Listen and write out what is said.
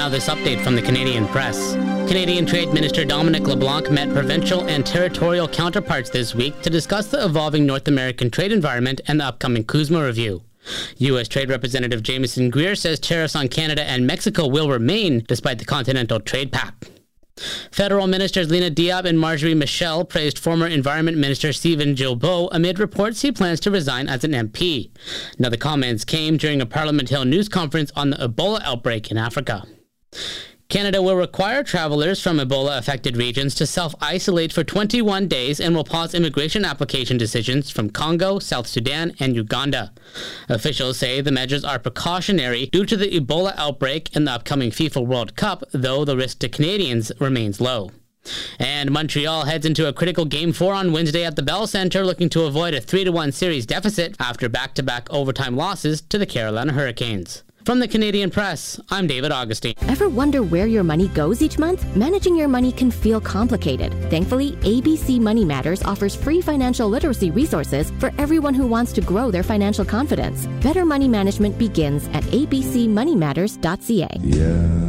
now this update from the Canadian Press. Canadian Trade Minister Dominic LeBlanc met provincial and territorial counterparts this week to discuss the evolving North American trade environment and the upcoming CUSMA review. U.S. Trade Representative Jameson Greer says tariffs on Canada and Mexico will remain despite the Continental Trade Pact. Federal Ministers Lena Diab and Marjorie Michel praised former Environment Minister Stephen Guilbeault amid reports he plans to resign as an MP. Now, the comments came during a Parliament Hill news conference on the Ebola outbreak in Africa. Canada will require travelers from Ebola-affected regions to self-isolate for 21 days and will pause immigration application decisions from Congo, South Sudan, and Uganda. Officials say the measures are precautionary due to the Ebola outbreak and the upcoming FIFA World Cup, though the risk to Canadians remains low. And Montreal heads into a critical Game 4 on Wednesday at the Bell Centre, looking to avoid a 3-1 series deficit after back-to-back overtime losses to the Carolina Hurricanes. From the Canadian Press, I'm David Augustine. Ever wonder where your money goes each month? Managing your money can feel complicated. Thankfully, ABC Money Matters offers free financial literacy resources for everyone who wants to grow their financial confidence. Better money management begins at abcmoneymatters.ca.